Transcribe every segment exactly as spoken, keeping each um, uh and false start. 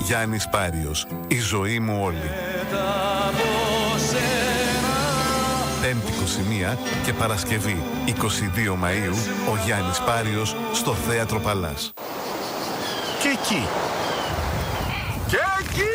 Γιάννης Πάριος, η ζωή μου όλη. Πέμπτη είκοσι μία και Παρασκευή είκοσι δύο Μαΐου, ο Γιάννης Πάριος στο Θέατρο Παλάς. Και εκεί. Και εκεί.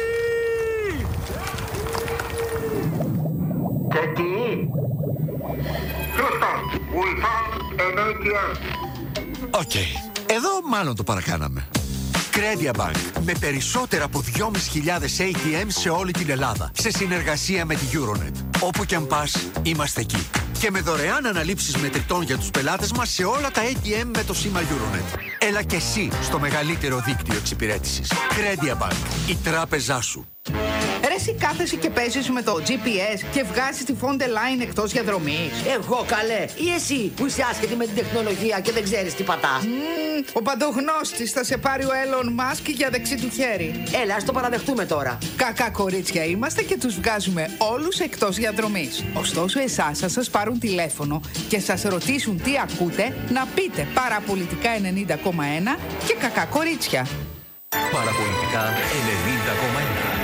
Και εκεί. Houston, we found an έι τι εμ. Οκ. Okay. Εδώ μάλλον το παρακάναμε. Credia Bank, με περισσότερα από δυόμισι χιλιάδες έι τι εμ σε όλη την Ελλάδα, σε συνεργασία με τη Euronet. Όπου και αν πας, είμαστε εκεί. Και με δωρεάν αναλήψεις μετρητών για τους πελάτες μας σε όλα τα έι τι εμ με το σήμα Euronet. Έλα και εσύ στο μεγαλύτερο δίκτυο εξυπηρέτησης. Credia Bank, η τράπεζά σου. Ρε εσύ κάθεσαι και παίζεις με το τζι πι ες και βγάζεις τη Fonte Line εκτός διαδρομής. Εγώ καλέ, ή εσύ που είσαι άσχετη με την τεχνολογία και δεν ξέρεις τι πατάς. Mm, ο παντογνώστης θα σε πάρει ο Elon Musk για δεξί του χέρι. Έλα, ας το παραδεχτούμε τώρα. Κακά κορίτσια είμαστε και τους βγάζουμε όλους εκτός διαδρομής. Ωστόσο εσάς θα σας πάρουν τηλέφωνο και σας ρωτήσουν τι ακούτε, να πείτε Παραπολιτικά ενενήντα κόμμα ένα και κακά κορίτσια. Παραπολιτικά ενενήντα κόμμα ένα.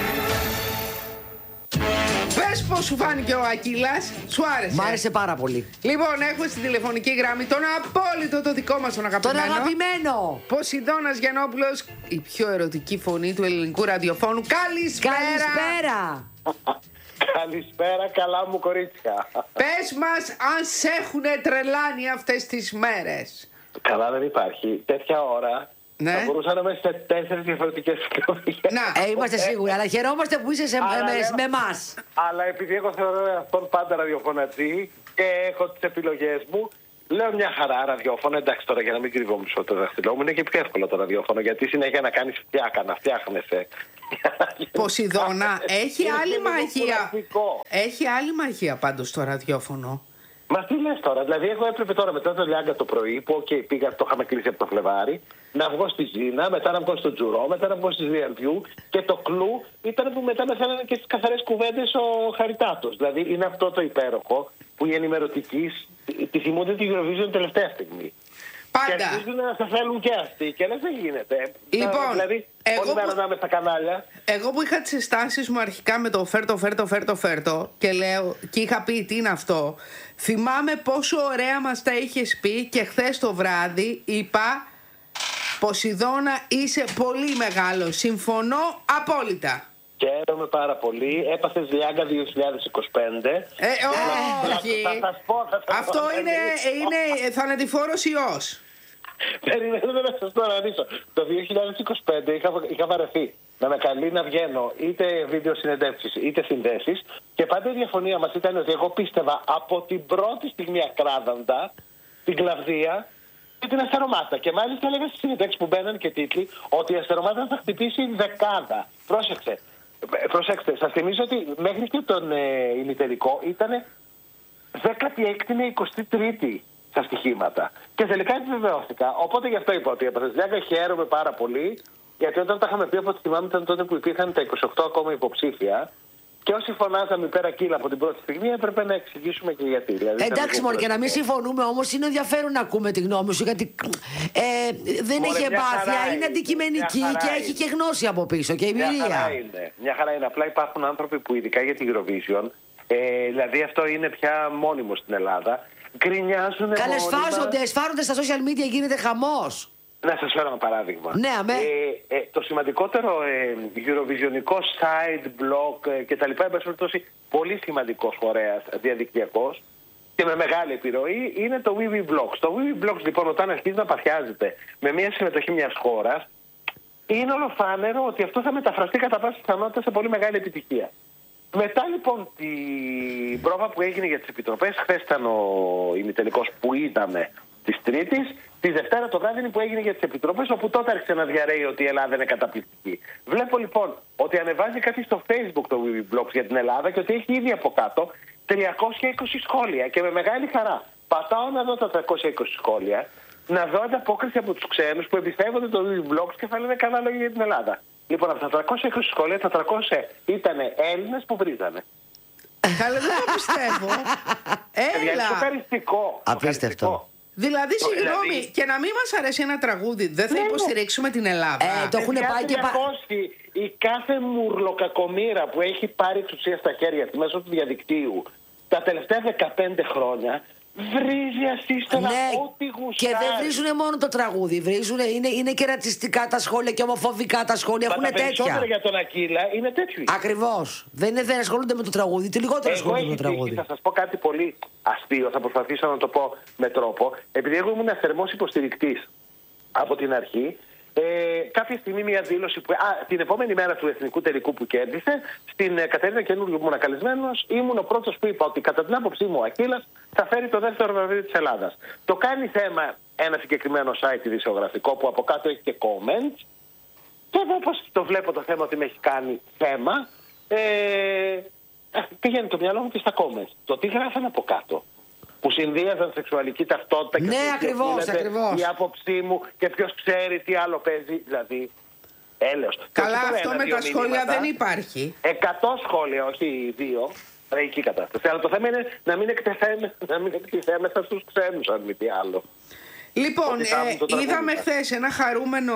Πες πώς σου φάνηκε ο Ακύλας, σου άρεσε? Μ' άρεσε πάρα πολύ. Λοιπόν, έχουμε στην τηλεφωνική γραμμή τον απόλυτο, το δικό μας τον αγαπημένο. Τον αγαπημένο Ποσειδώνας Γιαννόπουλος, η πιο ερωτική φωνή του ελληνικού ραδιοφώνου. Καλησπέρα! Καλησπέρα! Καλησπέρα, καλά μου κορίτσια. Πες μας αν σε έχουνε τρελάνει αυτές τις μέρες. Καλά δεν υπάρχει. Τέτοια ώρα ναι. θα μπορούσα να είμαι σε τέσσερις διαφορετικές εκλογές. Να, ε, είμαστε σίγουροι, αλλά χαιρόμαστε που είσαι σε, με, με εμάς. Αλλά επειδή εγώ θεωρώ αυτόν πάντα ραδιοφωνατζή και έχω τις επιλογές μου, λέω μια χαρά ραδιόφωνο. Εντάξει, τώρα για να μην κρυβόμουν το δάχτυλό μου, είναι και πιο εύκολο το ραδιόφωνο. Γιατί συνέχεια να κάνεις φτιάκα, να φτιάχνεσαι. Ποσειδώνα, έχει άλλη μαγεία. Έχει άλλη μαγεία πάντως το ραδιόφωνο. Μα τι λες τώρα, δηλαδή εγώ έπρεπε τώρα μετά το Λιάγκα το πρωί που okay, πήγα, το είχαμε κλείσει από το Φλεβάρι, να βγω στη Ζήνα, μετά να βγω στο Τζουρό, μετά να βγω στη Διαλπιού και το κλου ήταν που μετά με θέλανε και στις καθαρές κουβέντες ο Χαριτάτος. Δηλαδή είναι αυτό το υπέροχο που οι ενημερωτικοί τη θυμούνται την Eurovision τελευταία στιγμή. Πάντα. Και αρχίζουν να σε θέλουν και αυτοί και λες δεν γίνεται. Λοιπόν, δηλαδή εγώ όλη μέρα που... να είμαι στα κανάλια. Εγώ που είχα τις αισθάσεις μου αρχικά με το φέρτο, φέρτο, φέρτο, φέρτο και λέω και είχα πει τι είναι αυτό, θυμάμαι πόσο ωραία μας τα είχες πει και χθες το βράδυ είπα Ποσειδώνα είσαι πολύ μεγάλο, συμφωνώ απόλυτα. Χαίρομαι πάρα πολύ. Έπαθες Λιάγκα δύο χιλιάδες είκοσι πέντε. Ε, όχι. Αυτό είναι, είναι θανατηφόρος ιός. Περιμένουμε να σας το αναλύσω. Το δύο χιλιάδες είκοσι πέντε είχα, είχα βαρεθεί να με καλεί να βγαίνω είτε βίντεο συνεντεύξεις είτε συνδέσεις και πάντα η διαφωνία μας ήταν ότι εγώ πίστευα από την πρώτη στιγμή ακράδαντα την Κλαβδία και την Αστερομάτα. Και μάλιστα έλεγα στις συνεντεύξεις που μπαίναν και τίτλοι ότι η Αστερομάτα θα χτυπήσει δεκάδα. Πρόσεξε. Προσέξτε, σας θυμίζω ότι μέχρι και τον ε, ημιτελικό ήταν δέκατη έκτη με εικοστή τρίτη στα στοιχήματα. Και τελικά επιβεβαιώθηκα. Οπότε γι' αυτό είπα ότι έπαθες Λιάγκα, χαίρομαι πάρα πολύ. Γιατί όταν τα είχαμε πει, από ό,τι θυμάμαι, ήταν τότε που υπήρχαν τα είκοσι οκτώ ακόμα υποψήφια. Και όσοι φωνάζαμε πέρα κύλα από την πρώτη στιγμή, έπρεπε να εξηγήσουμε και γιατί. Δηλαδή, εντάξει, Μωρή, και να μην συμφωνούμε όμως, είναι ενδιαφέρον να ακούμε τη γνώμη σου. Γιατί ε, δεν Μωρέ, έχει εμπάθεια, είναι είναι. αντικειμενική και είναι. έχει και γνώση από πίσω και εμπειρία. Μια χαρά είναι. Μια χαρά είναι. Απλά υπάρχουν άνθρωποι που ειδικά για την Eurovision, ε, δηλαδή αυτό είναι πια μόνιμο στην Ελλάδα, γκρινιάζουν. Καλέ, σφάζονται, σφάρονται στα social media, γίνεται χαμός. Να σας φέρω ένα παράδειγμα. Ναι, αμέ. Ε, ε, το σημαντικότερο ε, Eurovisionικό site, blog ε, κτλ. Εμπασχολητώσει πολύ σημαντικός φορέας διαδικτυακός και με μεγάλη επιρροή είναι το WeWeBlogs. Το WeWeBlogs λοιπόν όταν αρχίζει να παθιάζεται με μια συμμετοχή μιας χώρας, είναι ολοφάνερο ότι αυτό θα μεταφραστεί κατά πάσα πιθανότητα σε πολύ μεγάλη επιτυχία. Μετά λοιπόν την πρόβα που έγινε για τις επιτροπές, χθες ήταν ο ημιτελικός που είδαμε της Τρίτης, τη Δευτέρα το βράδυ είναι που έγινε για τις επιτροπές, όπου τότε άρχισε να διαρρέει ότι η Ελλάδα είναι καταπληκτική. Βλέπω λοιπόν ότι ανεβάζει κάτι στο Facebook το WeWeBlogs για την Ελλάδα και ότι έχει ήδη από κάτω τριακόσια είκοσι σχόλια και με μεγάλη χαρά πατάω να δω τα τριακόσια είκοσι σχόλια, να δω ανταπόκριση από τους ξένους που εμπιστεύονται το WeWeBlogs και θα λένε καλά λόγια για την Ελλάδα. Λοιπόν, από τα τριακόσια είκοσι σχόλια, τα τριακόσια ήταν Έλληνες που βρίζανε. Καλά, δεν το πιστεύω. Έλα. Είναι σοκαριστικό. Απίστευτο. Δηλαδή, συγγνώμη, Δηλαδή- και να μην μας αρέσει ένα τραγούδι, δεν θα Ναι, ναι. υποστηρίξουμε την Ελλάδα. Ε, το έχουν πάει και. πα- Η κάθε μουρλοκακομήρα που έχει πάρει εξουσία στα χέρια της μέσω του διαδικτύου τα τελευταία δεκαπέντε χρόνια βρίζει ασύστολα Ναι, ό,τι γουστάρει. και δεν βρίζουν μόνο το τραγούδι. Βρίζουν, είναι, είναι και ρατσιστικά τα σχόλια και ομοφοβικά τα σχόλια. Μα Έχουν τα περισσότερα τέτοια. για τον Ακύλα είναι τέτοιοι. Ακριβώς. Δεν, είναι, δεν ασχολούνται με το τραγούδι. Τι λιγότερο Εγώ ασχολούνται έχει με το τύχει, τραγούδι. θα σας πω κάτι πολύ αστείο, θα προσπαθήσω να το πω με τρόπο. Επειδή εγώ ήμουν θερμός υποστηρικτής από την αρχή, ε, κάποια στιγμή μια δήλωση που. Α, την επόμενη μέρα του εθνικού τελικού που κέρδισε, στην ε, Κατερίνα Καινούργιου που ήμουν καλεσμένος, ήμουν ο πρώτος που είπα ότι κατά την άποψή μου ο Ακύλας θα φέρει το δεύτερο βραβείο της Ελλάδας. Το κάνει θέμα ένα συγκεκριμένο site ειδησιογραφικό που από κάτω έχει και comments. Και εγώ όπως το βλέπω το θέμα ότι με έχει κάνει θέμα, ε, πηγαίνει το μυαλό μου και στα comments. Το τι γράφανε από κάτω. Που συνδύαζαν σεξουαλική ταυτότητα και Ναι, ποιος ακριβώς, γίνεται, ακριβώς. η άποψή μου και ποιος ξέρει τι άλλο παίζει. Δηλαδή, έλεος. Καλά, Και όχι τώρα αυτό με ένα-δύο τα σχόλια μηνύματα, δεν υπάρχει. Εκατό σχόλια, όχι δύο. Τραγική κατάσταση. Αλλά το θέμα είναι να μην εκτεθέμε, να μην εκτεθέμεθα στους ξένους, αν μη τι άλλο. Λοιπόν, Ότι κάνουν το ε, τραγούδι είδαμε μας. χθες ένα χαρούμενο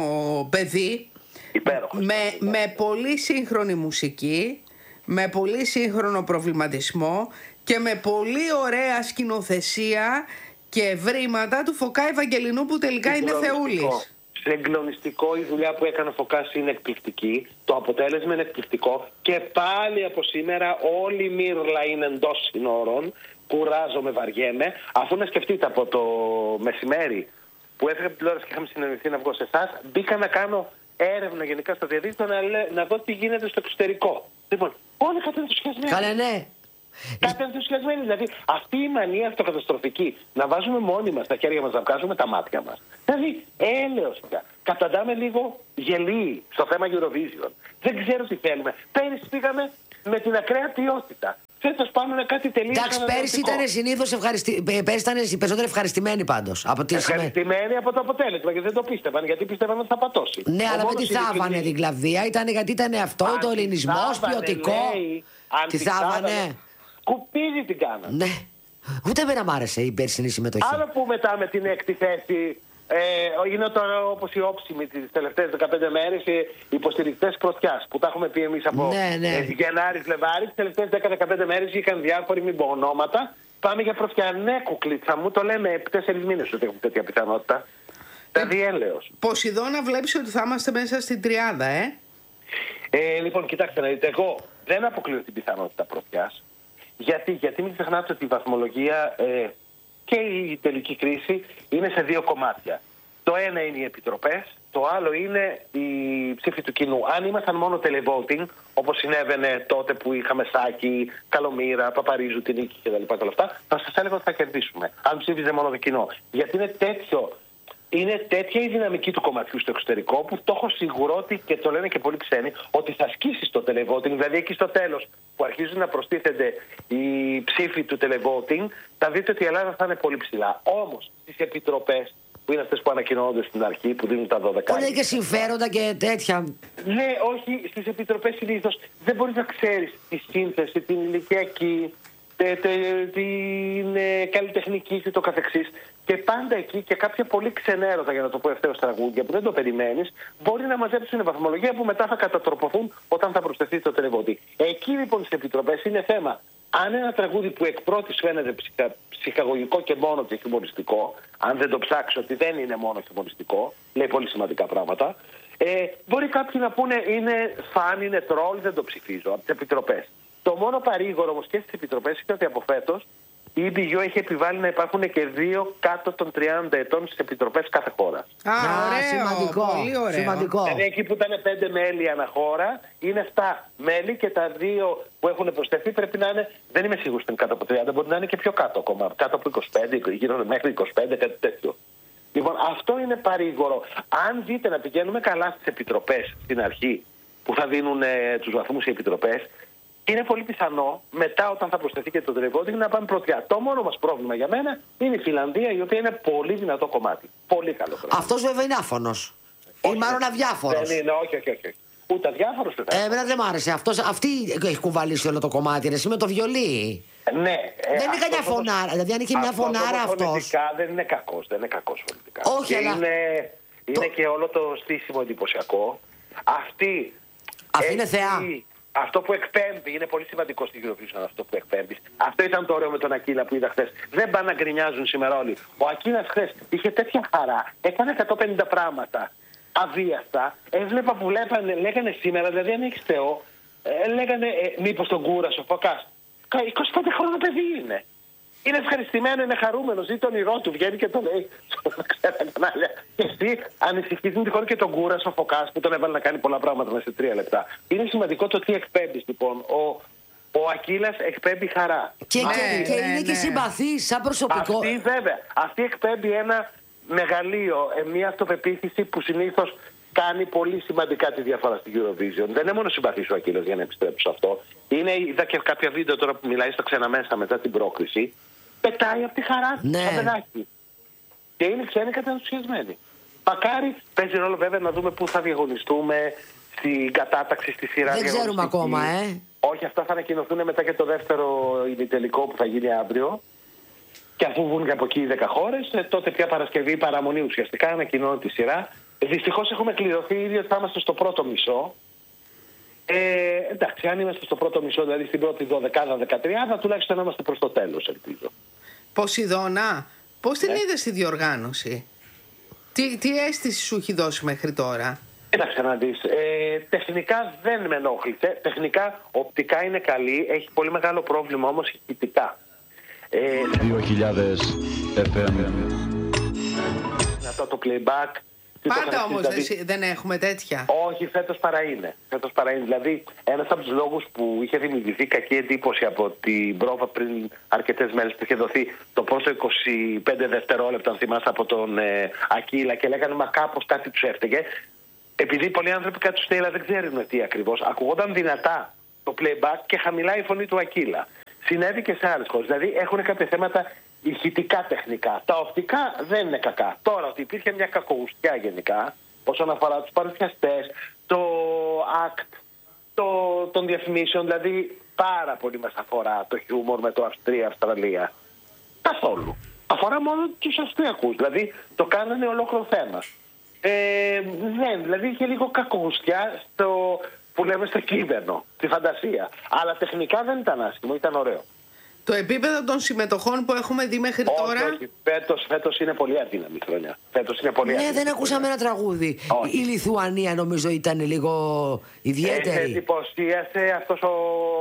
παιδί Υπέροχο. με, με πολύ σύγχρονη μουσική, με πολύ σύγχρονο προβληματισμό και με πολύ ωραία σκηνοθεσία και βρήματα του Φωκά Ευαγγελινού που τελικά είναι θεούλης. Συγκλονιστικό η δουλειά που έκανε ο Φωκάς είναι εκπληκτική. Το αποτέλεσμα είναι εκπληκτικό. Και πάλι από σήμερα όλη η μύρλα είναι εντός συνόρων. Κουράζομαι, βαριέμαι. Αφού να σκεφτείτε από το μεσημέρι που έφυγα από την τηλεόραση και είχαμε συνεννοηθεί να βγω σε εσάς, μπήκα να κάνω έρευνα γενικά στο διαδίκτυο να, λέ- να δω τι γίνεται στο εξωτερικό. Λοιπόν, όλοι κάτι ενθουσιασμένοι. Καλέ, ναι. Κάτι ενθουσιασμένοι. Δηλαδή, αυτή η μανία αυτοκαταστροφική να βάζουμε μόνοι μας τα χέρια μας, να βγάζουμε τα μάτια μας. Δηλαδή, έλεος πια. Καταντάμε λίγο γελοί στο θέμα Eurovision. Δεν ξέρω τι θέλουμε. Πέρυσι πήγαμε με την ακραία ποιότητα. Φέτος πάμε κάτι τελείως. Εντάξει, πέρυσι ήταν συνήθως ευχαριστη... πέρυσι ήταν οι περισσότεροι ευχαριστημένοι πάντως. Από τη σημαία. Ευχαριστημένοι από το αποτέλεσμα γιατί δεν το πίστευαν, γιατί πίστευαν ότι θα πατώσει. Ναι, Ο αλλά με μόνος τη θάβανε ειλικρινής- την κλαβδία. Ήταν γιατί ήταν αυτό, Αν το τη ελληνισμό, θάβανε, ποιοτικό. λέει, αν Τη τη θάβανε. θάβανε, Σκουπίδι την κάνανε. Ναι. Ούτε εμένα μ' άρεσε η περσινή συμμετοχή. Άλλο που μετά με την έκτη θέση ε, είναι τώρα όπως οι όψιμοι τις τελευταίες δεκαπέντε μέρες, οι υποστηρικτές πρωτιάς που τα έχουμε πει εμείς από Ναι, ναι. ε, Γενάρη, Φλεβάρη. Τις τελευταίες δέκα με δεκαπέντε μέρες βγήκαν διάφοροι, μην πω ονόματα. Πάμε για πρωτιά. Ναι, κουκλίτσα μου, το λέμε τέσσερις μήνες ότι έχουμε τέτοια πιθανότητα. Δηλαδή έλεος. Ποσειδώνα, βλέπεις ότι θα είμαστε μέσα στην τριάδα, ε. Ε, λοιπόν, κοιτάξτε να δείτε, εγώ δεν αποκλείω την πιθανότητα πρωτιάς. Γιατί, γιατί μην ξεχνάτε ότι η βαθμολογία ε, και η τελική κρίση είναι σε δύο κομμάτια. Το ένα είναι οι επιτροπές, το άλλο είναι η ψήφη του κοινού. Αν ήμασταν μόνο televoting, όπως συνέβαινε τότε που είχαμε Σάκη, Καλομήρα, Παπαρίζου, την Νίκη κτλ. Θα σας έλεγα ότι θα κερδίσουμε. Αν ψήφιζε μόνο το κοινό. Γιατί είναι τέτοιο. Είναι τέτοια η δυναμική του κομματιού στο εξωτερικό που το έχω σίγουρο ότι, και το λένε και πολλοί ξένοι, ότι θα σκίσει το televoting. Δηλαδή εκεί στο τέλος που αρχίζουν να προστίθενται οι ψήφοι του televoting, θα δείτε ότι η Ελλάδα θα είναι πολύ ψηλά. Όμως στις επιτροπές, που είναι αυτές που ανακοινώνονται στην αρχή, που δίνουν τα δώδεκα. Που λέει και συμφέροντα και τέτοια. Ναι, όχι, στις επιτροπές συνήθως δεν μπορείς να ξέρεις τη σύνθεση, την ηλικιακή, τε, τε, την ε, καλλιτεχνική και το καθεξής. Και πάντα εκεί και κάποια πολύ ξενέρωτα, για να το πω ευθέως, τραγούδια που δεν το περιμένεις, μπορεί να μαζέψουν βαθμολογία που μετά θα κατατροπωθούν όταν θα προσθεθεί το televoting. Εκεί λοιπόν στις επιτροπές είναι θέμα. Αν ένα τραγούδι που εκ πρώτης φαίνεται ψυχα, ψυχαγωγικό και μόνο και χιουμοριστικό, αν δεν το ψάξω ότι δεν είναι μόνο χιουμοριστικό, λέει πολύ σημαντικά πράγματα, ε, μπορεί κάποιοι να πούνε είναι φαν, είναι τρόλ, δεν το ψηφίζω από τις επιτροπές. Το μόνο παρήγορο όμως και στις επιτροπές είναι ότι από φέτος η ι μπι γιου έχει επιβάλει να υπάρχουν και δύο κάτω των τριάντα ετών στις επιτροπές κάθε χώρα. Α, ωραίο, σημαντικό. πολύ ωραίο. Σημαντικό. Δηλαδή εκεί που ήταν πέντε μέλη ανά χώρα, είναι επτά μέλη και τα δύο που έχουν προσθεθεί πρέπει να είναι, δεν είμαι σίγουρος ότι είναι κάτω από τριάντα, μπορεί να είναι και πιο κάτω ακόμα, κάτω από είκοσι πέντε, γύρω μέχρι είκοσι πέντε, κάτι τέτοιο. Λοιπόν, αυτό είναι παρήγορο. Αν δείτε να πηγαίνουμε καλά στις επιτροπές στην αρχή, που θα δίνουν ε, τους βαθμούς οι επιτροπές, είναι πολύ πιθανό μετά, όταν θα προσθεθεί και το televoting, να πάμε πρωτιά. Το μόνο μας πρόβλημα για μένα είναι η Φιλανδία, η οποία είναι πολύ δυνατό κομμάτι. Πολύ καλό πράγμα. Αυτός βέβαια είναι άφωνος. Ή μάλλον αδιάφορος. Δεν είναι, όχι, όχι, όχι. Ούτε αδιάφορος δεν θα Ε, είναι. εμένα δεν μ' άρεσε. Αυτός, αυτή έχει κουβαλήσει όλο το κομμάτι. Ρε, εσύ με το βιολί. Ναι. Ε, δεν είναι καμιά φωνάρα. Δηλαδή, αν είχε μια φωνάρα αυτό. Φωνητικά δεν είναι κακός. Δεν είναι κακός φωνητικά. Όχι, και αλλά. Είναι, είναι το... και όλο το στήσιμο εντυπωσιακό. Αυτή. Αυτή είναι θεά. Αυτό που εκπέμπει είναι πολύ σημαντικό στην Eurovision. Αυτό που εκπέμπει. Αυτό ήταν το ωραίο με τον Ακίλα που είδα χθες. Δεν πάνε να γκρινιάζουν σήμερα όλοι. Ο Ακίλας χθες είχε τέτοια χαρά. Έκανε εκατόν πενήντα πράγματα. Αβίαστα. Έβλεπα που βλέπανε, λέγανε σήμερα, δηλαδή αν έχεις Θεό, ε, λέγανε ε, μήπως τον κούρασε ο Φωκάς. είκοσι πέντε χρόνια παιδί είναι. Είναι ευχαριστημένο, είναι χαρούμενο, ζει τον όνειρό του, βγαίνει και το λέει. Και εσύ ανησυχείς την τυχόν και τον κούρασε ο Φωκάς που τον έβαλε να κάνει πολλά πράγματα μέσα σε τρία λεπτά. Είναι σημαντικό το τι εκπέμπει λοιπόν. Ο, ο Ακίλας εκπέμπει χαρά. Και, ναι, και, και ναι, είναι ναι. και συμπαθής σαν προσωπικό. Αυτή βέβαια. Αυτή εκπέμπει ένα μεγαλείο, μια αυτοπεποίθηση που συνήθως κάνει πολύ σημαντικά τη διαφορά στην Eurovision. Δεν είναι μόνο συμπαθής ο Ακίλας, για να επιστρέψω σε αυτό. Είναι, είδα και κάποια βίντεο τώρα που μιλάει στα ξεναμέσα μετά την πρόκριση. Πετάει από τη χαρά του, ναι. σαν παιδάκι. Και είναι ξένοι κατανθουσιασμένοι. Μακάρι, παίζει ρόλο βέβαια να δούμε πού θα διαγωνιστούμε, στην κατάταξη, στη σειρά. Δεν ξέρουμε ακόμα, ε. Όχι, αυτά θα ανακοινωθούν μετά και το δεύτερο ημιτελικό που θα γίνει αύριο. Και αφού βγουν και από εκεί οι δέκα χώρες, τότε πια Παρασκευή παραμονή ουσιαστικά ανακοινώνει τη σειρά. Δυστυχώς έχουμε κληρωθεί ήδη ότι θα είμαστε στο πρώτο μισό. Ε, εντάξει, αν είμαστε στο πρώτο μισό, δηλαδή στην πρώτη δωδεκάδα, δεκατριάδα, τουλάχιστον να είμαστε προς το τέλος, ελπίζω. Ποσειδώνα, πώς την ναι. είδες στη διοργάνωση? Τι, τι αίσθηση σου έχει δώσει μέχρι τώρα? Κοίταξε να δεις, ε, τεχνικά δεν με ενόχλησε. Τεχνικά, οπτικά είναι καλή, έχει πολύ μεγάλο πρόβλημα όμως ηχητικά. Ε, δύο χιλιάδες εφ εμ. Αυτό το playback. Πάντα όμως δηλαδή, δεν έχουμε τέτοια. Όχι, φέτος παρά είναι. Φέτος παρά είναι. Δηλαδή, ένας από τους λόγους που είχε δημιουργηθεί κακή εντύπωση από την πρόβα πριν αρκετές μέρες που είχε δοθεί το πρώτο είκοσι πέντε δευτερόλεπτα, αν θυμάσαι, από τον ε, Ακίλα και λέγανε μα κάπως κάτι τους έφταιγε. Επειδή πολλοί άνθρωποι κάτω στην Ελλάδα δεν ξέρουν τι ακριβώς. Ακουγόταν δυνατά το playback και χαμηλά η φωνή του Ακίλα. Συνέβη και σε άλλες χώρες. Δηλαδή, έχουν κάποια θέματα ηχητικά τεχνικά. Τα οπτικά δεν είναι κακά. Τώρα ότι υπήρχε μια κακογουστιά γενικά όσον αφορά τους παρουσιαστές, το act το, των διαφημίσεων, δηλαδή πάρα πολύ μας αφορά το χιούμορ με το Αυστρία-Αυστραλία. Καθόλου. Αφορά μόνο τους Αυστριακούς. Δηλαδή το κάνανε ολόκληρο θέμα. Ε, δεν, δηλαδή είχε λίγο κακογουστιά στο, που λέμε στο κύβερνο, τη φαντασία. Αλλά τεχνικά δεν ήταν άσχημο, ήταν ωραίο. Το επίπεδο των συμμετοχών που έχουμε δει μέχρι όχι, τώρα. Όχι, φέτος, φέτος είναι πολύ αδύναμη χρονιά. Φέτος είναι πολύ ναι, αδύναμη. δεν ακούσαμε ένα τραγούδι. Όχι. Η Λιθουανία νομίζω ήταν λίγο ιδιαίτερη. Ε, εντυπωσίασε αυτός ο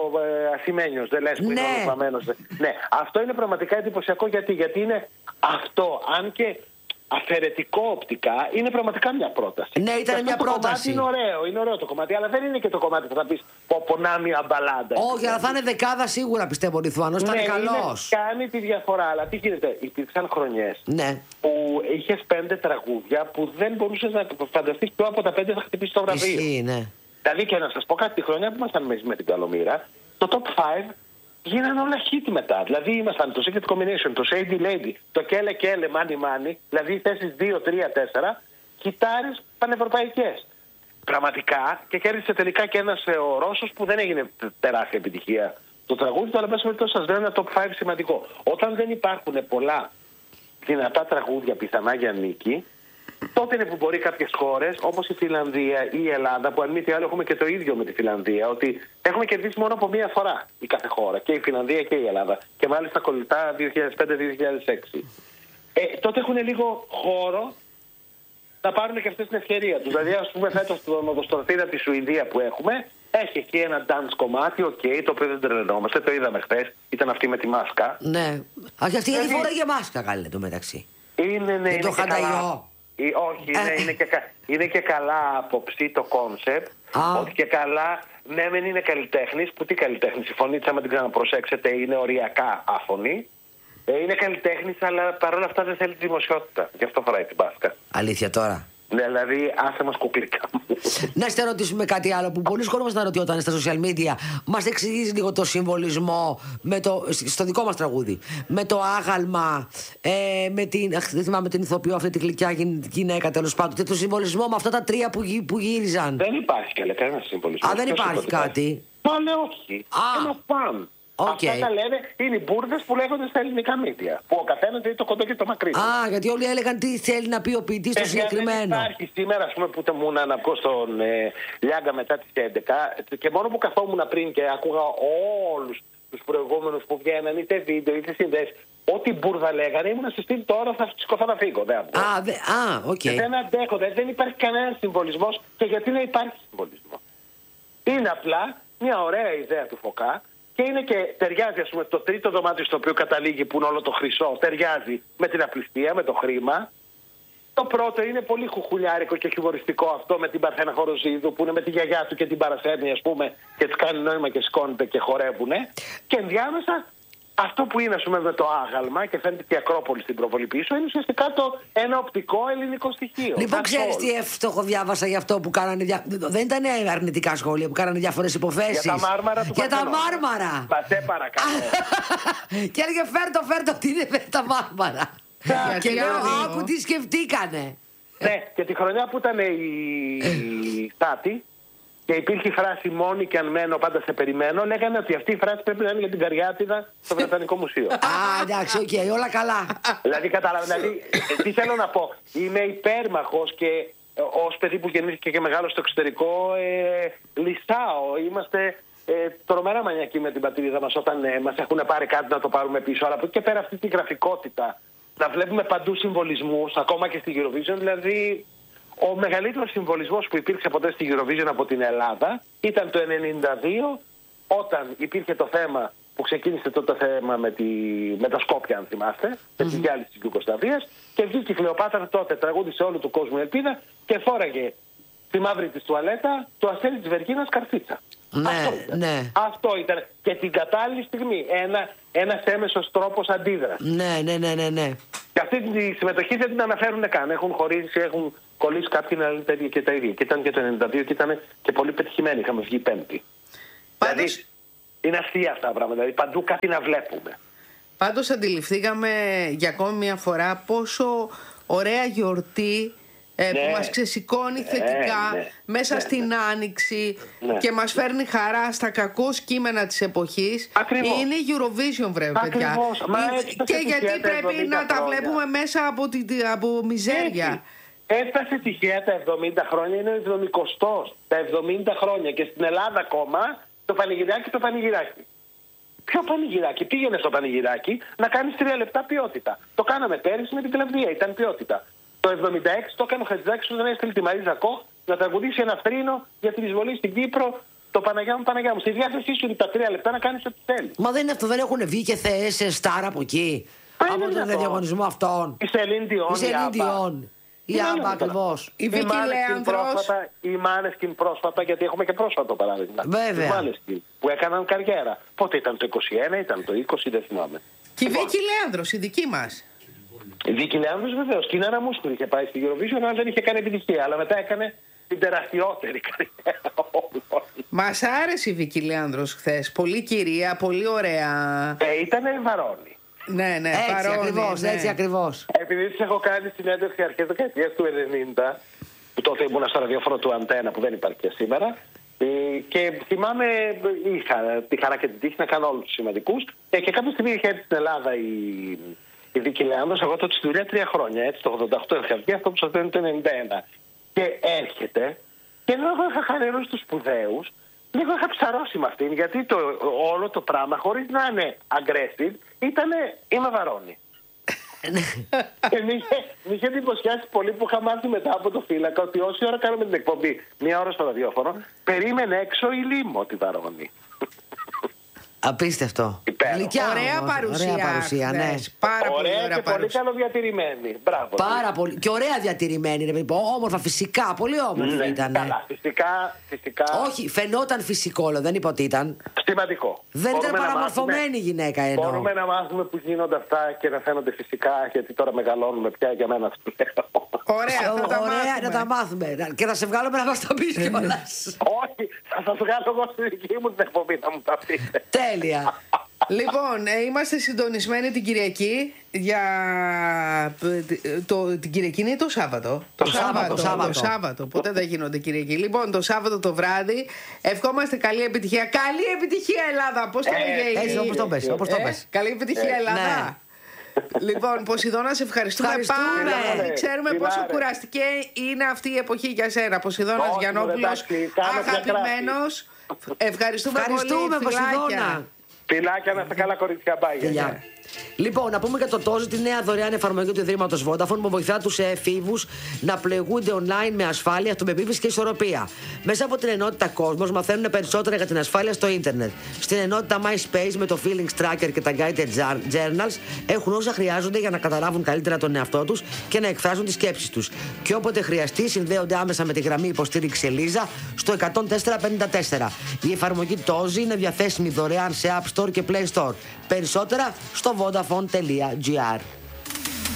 ε, Ασημένιος, δεν λες που ναι. είναι ο Λιθουαμένος. Ναι, αυτό είναι πραγματικά εντυπωσιακό γιατί, γιατί είναι αυτό, αν και αφαιρετικό οπτικά, είναι πραγματικά μια πρόταση. Ναι, ήταν μια το πρόταση. Είναι ωραίο, είναι ωραίο το κομμάτι, αλλά δεν είναι και το κομμάτι που θα πεις ποπονά μια μπαλάντα. Όχι, αλλά θα είναι δεκάδα σίγουρα πιστεύω ο Λιθουανός. Ήταν ναι, καλός. Κάνει τη διαφορά, αλλά τι γίνεται, υπήρξαν χρονιές ναι. που είχες πέντε τραγούδια που δεν μπορούσες να φανταστείς ποιο από τα πέντε θα χτυπήσει το βραβείο. Ισχύει, ναι. Δηλαδή και να σας πω κάτι, τη χρονιά που ήμασταν μέσα με την Καλομήρα, το top πέντε γίνανε όλα hit μετά. Δηλαδή ήμασταν το Secret Combination, το Shady Lady, το Kele Kele, Money Money, δηλαδή θέσεις δύο, τρία, τέσσερα, χιτάρες πανευρωπαϊκές. Πραγματικά και κέρδισε τελικά και ένας ε, ο Ρώσος που δεν έγινε τεράστια επιτυχία το τραγούδι του, αλλά μέσα με σας λέω ένα top πέντε σημαντικό. Όταν δεν υπάρχουν πολλά δυνατά τραγούδια πιθανά για νίκη, τότε είναι που μπορεί κάποιες χώρες, όπως η Φιλανδία ή η Ελλάδα, που αν μη τι άλλο έχουμε και το ίδιο με τη Φιλανδία, ότι έχουμε κερδίσει μόνο από μία φορά η κάθε χώρα, και η Φιλανδία και η Ελλάδα, και μάλιστα κολλητά δύο χιλιάδες πέντε δύο χιλιάδες έξι. Ε, τότε έχουν λίγο χώρο να πάρουν και αυτές την ευκαιρία τους. Δηλαδή, ας πούμε, φέτος τον οδοστρωτήρα τη Σουηδία που έχουμε, έχει εκεί ένα dance κομμάτι, οκ, okay, το οποίο δεν τρελαινόμαστε, το είδαμε χθες, ήταν αυτή με τη μάσκα. Ναι. Αυτή η δηλαδή, φορά για μάσκα, καλέ το μεταξύ. Είναι, ναι, και είναι το και χανταγιό. καλά. Ή, όχι, ναι, είναι, και, είναι και καλά άποψη το κόνσεπτ. Ότι και καλά, ναι, δεν είναι καλλιτέχνης. Που τι καλλιτέχνης, η φωνή της, άμα την ξαναπροσέξετε, είναι οριακά άφωνη. Ε, είναι καλλιτέχνης, αλλά παρόλα αυτά δεν θέλει τη δημοσιότητα. Γι' αυτό φοράει την μπάσκα. Αλήθεια τώρα. Ναι, δηλαδή, άσε μας κουκλίκα μου. Να σε ρωτήσουμε κάτι άλλο που πολλοί κόσμος να ρωτιόταν στα social media. Μας εξηγείς λίγο το συμβολισμό με το, στο δικό μας τραγούδι. Με το άγαλμα, ε, με την, αχ, δεν θυμάμαι την ηθοποιό, αυτή τη γλυκιά γυναίκα τέλος πάντων. Και το συμβολισμό με αυτά τα τρία που, που γύριζαν. Δεν υπάρχει καλέ, κανένα συμβολισμό. Α, δεν υπάρχει κάτι. Πάλι όχι. Α. Ένα φαν. Okay. Αυτά τα λένε, είναι οι μπουρδες που λέγονται στα ελληνικά μύδια. Που ο καθένας λέει το κοντό και το μακρύ. Α, γιατί όλοι έλεγαν τι θέλει να πει ο ποιητής στο συγκεκριμένο. Δεν υπάρχει σήμερα, ας πούμε, που ήμουν να βγω στον ε, Λιάγκα μετά τις έντεκα και μόνο που καθόμουν πριν και άκουγα όλους τους προηγούμενους που βγαίναν, είτε βίντεο είτε συνδέσεις, ό,τι μπουρδα λέγανε, ήμουν στη στήλη τώρα θα σηκωθώ να φύγω. Δεν α, δε, α, οκ. Okay. Δεν αντέχω, δεν υπάρχει κανένα συμβολισμός και γιατί να υπάρχει συμβολισμό. Είναι απλά μια ωραία ιδέα του Φωκά και είναι και ταιριάζει, ας πούμε, το τρίτο δωμάτιο στο οποίο καταλήγει που είναι όλο το χρυσό, ταιριάζει με την απληστία, με το χρήμα. Το πρώτο είναι πολύ χουχουλιάρικο και χιουμοριστικό αυτό με την Παρθένα Χοροζίδου που είναι με τη γιαγιά του και την παρασέρνει, ας πούμε, και της κάνει νόημα και σηκώνεται και χορεύουνε. Και ενδιάμεσα αυτό που είναι, ας πούμε, με το άγαλμα και φαίνεται και η Ακρόπολη στην προβολή πίσω είναι ουσιαστικά το ένα οπτικό ελληνικό στοιχείο. Λοιπόν, ξέρεις τι εύστοχο διάβασα για αυτό που κάνανε. Δια... Δεν ήταν αρνητικά σχόλια που κάνανε διάφορες υποθέσεις. Για τα Μάρμαρα του Για τα Μάρμαρα. Μα σε παρακαλώ. Και έλεγε φέρτο, φέρτο, τι είναι τα Μάρμαρα. Και λέω, άκου τι σκεφτήκανε. Ναι, και τη χρονιά που ήταν η Στάτη και υπήρχε η φράση «Μόνη και αν μένω πάντα σε περιμένω», λέγανε ότι αυτή η φράση πρέπει να είναι για την Καριάτιδα στο Βρετανικό Μουσείο. Α, εντάξει, οκ, okay, όλα καλά. Δηλαδή, καταλαβαίνετε, δηλαδή, τι θέλω να πω. Είμαι υπέρμαχος και ως παιδί που γεννήθηκε και μεγάλο στο εξωτερικό, ε, λυσάω. Είμαστε ε, τρομερά μανιακοί με την πατρίδα μας όταν ε, μας έχουν πάρει κάτι να το πάρουμε πίσω. Αλλά από εκεί και πέρα αυτή τη γραφικότητα, να βλέπουμε παντού συμβολισμούς, ακόμα και στη Eurovision, δηλαδή. Ο μεγαλύτερος συμβολισμός που υπήρξε ποτέ στη Eurovision από την Ελλάδα ήταν το ενενήντα δύο, όταν υπήρχε το θέμα που ξεκίνησε τότε το θέμα με, τη, με τα Σκόπια, αν θυμάστε, mm-hmm. με τη διάλυση της Ιουγκοσλαβίας, και βγήκε η Κλεοπάτρα τότε, τραγούδισε όλου του κόσμου ελπίδα και φόραγε στη μαύρη της τουαλέτα το αστέρι της Βεργίνας Καρφίτσα. Ναι, αυτό, ήταν. ναι. αυτό ήταν. Και την κατάλληλη στιγμή. Ένα, ένας έμεσος τρόπος αντίδρασης. Ναι, ναι, ναι, ναι, ναι. Και αυτή τη συμμετοχή δεν την αναφέρουν καν. Έχουν χωρίσει, έχουν κολλήσει κάποιοι να λένε τα ίδια και τα ίδια. Και ήταν και το ενενήντα δύο και ήταν και πολύ πετυχημένοι. Είχαμε βγει πέμπτη. Πάντως... Δηλαδή είναι αστεία αυτά τα πράγματα. Δηλαδή παντού κάτι να βλέπουμε. Πάντως αντιληφθήκαμε για ακόμη μια φορά πόσο ωραία γιορτή ε, ναι. που μας ξεσηκώνει θετικά ναι, ναι, μέσα ναι, στην ναι. Άνοιξη ναι. και μας φέρνει χαρά στα κακούς κείμενα της εποχής. Ακριβώς. Είναι Eurovision, βρε παιδιά. Μα και γιατί πρέπει να τα βλέπουμε μέσα από, τη, από μιζέρια. Έτσι. Έφτασε τυχαία τα εβδομήντα χρόνια, είναι ο εβδομηκοστός. Τα εβδομήντα χρόνια και στην Ελλάδα ακόμα το πανηγυράκι το πανηγυράκι. Ποιο πανηγυράκι? Πήγαινε στο πανηγυράκι να κάνεις τρία λεπτά ποιότητα. Το κάναμε πέρυσι με την Κλαβδία, ήταν ποιότητα. Το εβδομήντα έξι το έκανε ο Χατζηδάκης όταν έστειλε τη Μαρίζα Κοχ να τραγουδήσει ένα φρύνο για την εισβολή στην Κύπρο. Το Παναγιά μου, Παναγιά μου. Στη διάθεσή σου είναι τα τρία λεπτά να κάνεις ό,τι θέλεις. Μα δεν είναι αυτό, δεν έχουν βγει και θεές στάρα από εκεί. Μα από τον διαγωνισμό αυτόν. Η Σελίν Διόν. Η Σελίν Διόν. Η Άμπα ακριβώς. Η Βίκη Λέανδρος. Οι Μάνεσκιν πρόσφατα, γιατί έχουμε και πρόσφατο παράδειγμα. Βέβαια. Οι Μάνεσκιν που έκαναν καριέρα. Πότε ήταν το είκοσι ένα, ήταν το είκοσι, δεν θυμάμαι. Και η Βίκη Λέανδρος, η δική μας. Η Βίκη Λέανδρος βεβαίως. Και η Νάνα Μούσκουρη είχε πάει στη Eurovision, αλλά δεν είχε κάνει επιτυχία. Αλλά μετά έκανε την τεραστιότερη καριέρα. Μας άρεσε η Βίκη Λέανδρος χθες. Πολύ κυρία, πολύ ωραία. Ε, ήτανε βαρώνη. Ναι, ναι, έτσι παρόνι, ακριβώς, ναι. έτσι ακριβώς. Επειδή της έχω κάνει συνέντευξη αρχές δεκαετίας του ενενήντα, που τότε ήμουν στο ραδιόφωνο του Αντένα που δεν υπάρχει και σήμερα, και θυμάμαι, είχα τη χαρά και την τύχη να κάνω όλους τους σημαντικούς, και κάποια στιγμή είχε έρθει στην Ελλάδα η, η Βίκη Λέανδρος, εγώ τότε στη δουλειά τρία χρόνια, έτσι, το ογδόντα οκτώ είχα βγει, αυτό που σας λένε το ενενήντα ένα. Και έρχεται, και ενώ εγώ είχα χανερώσει τους σπουδαίους, λίγο είχα ψαρώσει με αυτήν, γιατί το, όλο το πράγμα, χωρίς να είναι aggressive, ήτανε είμαι βαρώνη. Και με είχε, είχε εντυπωσιάσει πολύ που είχα μάθει μετά από το φύλακα ότι όση ώρα κάνουμε την εκπομπή, μία ώρα στο ραδιόφωνο, περίμενε έξω η Λίμο τη βαρώνη. Απίστευτο. Γλυκιά, ωραία όμως, παρουσία. Ωραία παρουσία, ναι. Πάρα ωραία, πολύ ωραία και παρουσία. πολύ καλοδιατηρημένη. Μπράβο. Πάρα πολύ. Και ωραία διατηρημένη. Ρε, όμορφα, φυσικά. Πολύ όμορφη ναι, ήταν. Καλά, φυσικά, φυσικά. Όχι, φαινόταν φυσικό, δεν είπα ότι ήταν. Σημαντικό. Δεν ήταν παραμορφωμένη γυναίκα εννοώ. Μπορούμε να μάθουμε που γίνονται αυτά και να φαίνονται φυσικά, γιατί τώρα μεγαλώνουμε πια για μένα αυτό. Ωραία, θα τα ωραία μάθουμε. να τα μάθουμε. Και θα σε βγάλουμε να μας τα πεις κιόλας. Όχι, θα σας βγάλω εγώ στη δική μου την εκπομπή να μου τα πείτε. Τέλεια. Λοιπόν, ε, είμαστε συντονισμένοι την Κυριακή για. Το, την Κυριακή είναι το Σάββατο. Το, το Σάββατο, Σάββατο. Το Σάββατο. Ποτέ δεν γίνονται Κυριακή. Λοιπόν, το Σάββατο το βράδυ ευχόμαστε καλή επιτυχία. Καλή επιτυχία, Ελλάδα! Πώς το λέγε η. Έτσι, όπως το πες. Όπως το Ε, πες. καλή επιτυχία, Ελλάδα! Ναι. Λοιπόν, Ποσειδώνα, σε ευχαριστούμε, Ευχαριστούμε. πάρα πολύ. Ξέρουμε Φιλάρε. πόσο κουραστική είναι αυτή η εποχή για σένα. Ποσειδώνας Όχι, Γιαννόπουλος, εντάξει, κάνω μια αγαπημένος. Ευχαριστούμε, Ευχαριστούμε, πολύ. Φιλάκια. Ποσειδώνα. Φιλάκια, να είστε καλά, κορίτσια. Bye. Φιλιά. Λοιπόν, να πούμε για το Τόζι, τη νέα δωρεάν εφαρμογή του Ιδρύματος Vodafone που βοηθά τους εφήβους να πλοηγούνται online με ασφάλεια, αυτοπεποίθηση και ισορροπία. Μέσα από την ενότητα Κόσμος μαθαίνουν περισσότερα για την ασφάλεια στο ίντερνετ. Στην ενότητα MySpace με το Feelings Tracker και τα Guided Journals έχουν όσα χρειάζονται για να καταλάβουν καλύτερα τον εαυτό τους και να εκφράζουν τις σκέψεις τους. Και όποτε χρειαστεί, συνδέονται άμεσα με τη γραμμή υποστήριξη Ελίζα στο εκατόν τέσσερα πενήντα τέσσερα. Η εφαρμογή Τόζι είναι διαθέσιμη δωρεάν σε App Store και Play Store. Περισσότερα στο vodafone τελεία gr.